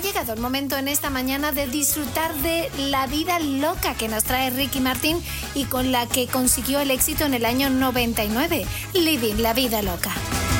llegado el momento en esta mañana de disfrutar de la vida loca que nos trae Ricky Martin y con la que consiguió el éxito en el año 99, Living la Vida Loca.